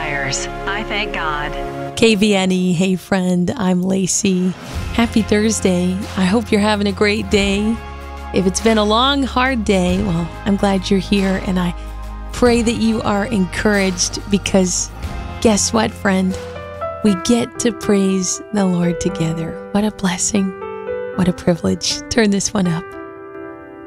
desires. I thank God. KVNE, hey friend, I'm Lacey. Happy Thursday. I hope you're having a great day. If it's been a long, hard day, well, I'm glad you're here, and I pray that you are encouraged, because guess what, friend? We get to praise the Lord together. What a blessing. What a privilege. Turn this one up.